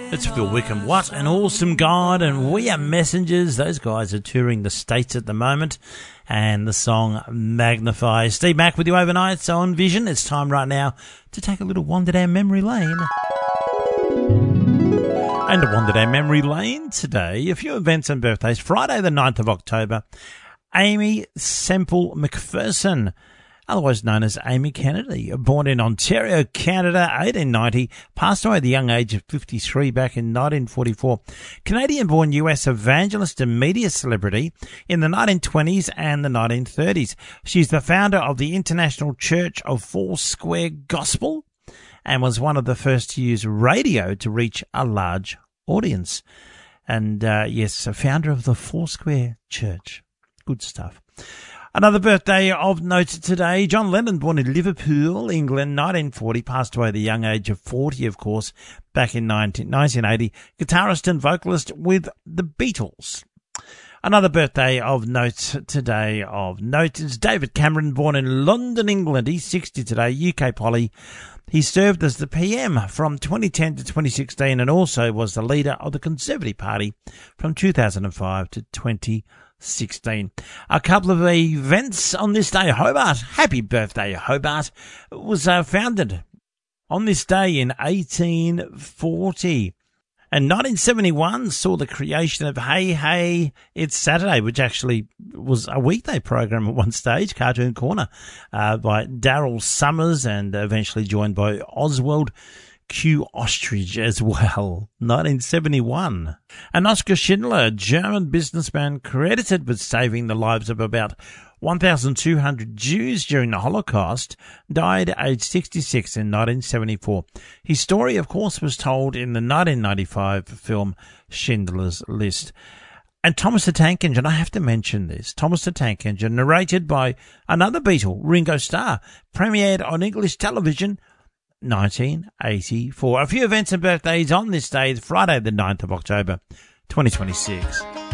It's Phil Wickham. What an awesome God, and We Are Messengers. Those guys are touring the States at the moment, and the song Magnify. Steve Mack with you overnight on Vision. It's time right now to take a little wander down memory lane. And to wander down memory lane today, a few events and birthdays. Friday the 9th of October, Amy Semple McPherson, otherwise known as Amy Kennedy, born in Ontario, Canada, 1890, passed away at the young age of 53 back in 1944. Canadian-born US evangelist and media celebrity in the 1920s and the 1930s. She's the founder of the International Church of Foursquare Gospel and was one of the first to use radio to reach a large audience. And yes, a founder of the Foursquare Church. Good stuff. Another birthday of note today, John Lennon, born in Liverpool, England, 1940, passed away at the young age of 40, of course, back in 1980, guitarist and vocalist with the Beatles. Another birthday of note today is David Cameron, born in London, England. He's 60 today, UK Poly. He served as the PM from 2010 to 2016 and also was the leader of the Conservative Party from 2005 to 2016. A couple of events on this day. Hobart, happy birthday, Hobart, was founded on this day in 1840. And 1971 saw the creation of Hey Hey It's Saturday, which actually was a weekday program at one stage, Cartoon Corner, by Daryl Summers and eventually joined by Oswald Q. Ostrich as well. 1971. And Oskar Schindler, a German businessman credited with saving the lives of about 1,200 Jews during the Holocaust, died at age 66 in 1974. His story, of course, was told in the 1995 film Schindler's List. And Thomas the Tank Engine, I have to mention this. Thomas the Tank Engine, narrated by another Beatle, Ringo Starr, premiered on English television 1984. A few events and birthdays on this day, Friday the 9th of October, 2026.